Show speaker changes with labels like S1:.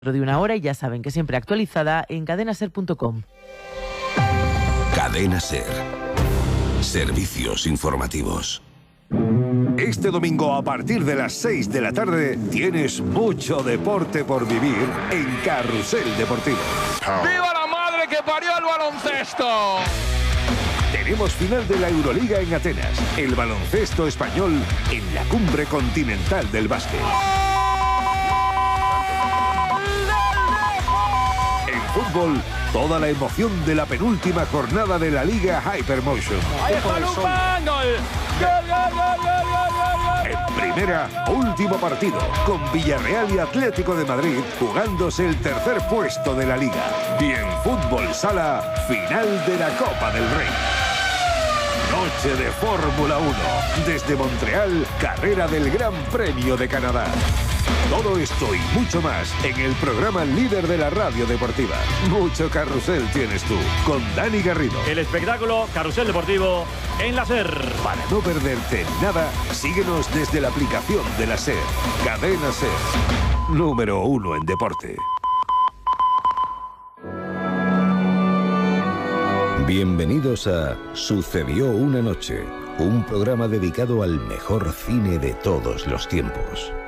S1: de una hora y ya saben que siempre actualizada en cadenaser.com.
S2: Cadena Ser. Servicios informativos.
S3: Este domingo a partir de las 6 de la tarde tienes mucho deporte por vivir en Carrusel Deportivo.
S4: ¡Viva la madre que parió el baloncesto!
S3: Tenemos final de la Euroliga en Atenas, el baloncesto español en la cumbre continental del básquet. En fútbol, toda la emoción de la penúltima jornada de la Liga Hypermotion.
S4: ¡Ahí está Lupan! ¡Gol!
S3: En primera, último partido, con Villarreal y Atlético de Madrid jugándose el tercer puesto de la Liga. Y en fútbol sala, final de la Copa del Rey. Noche de Fórmula 1. Desde Montreal, carrera del Gran Premio de Canadá. Todo esto y mucho más en el programa líder de la radio deportiva. Mucho carrusel tienes tú, con Dani Garrido.
S5: El espectáculo Carrusel Deportivo en la SER.
S3: Para no perderte nada, síguenos desde la aplicación de la SER. Cadena SER. Número 1 en deporte.
S2: Bienvenidos a Sucedió una noche, un programa dedicado al mejor cine de todos los tiempos.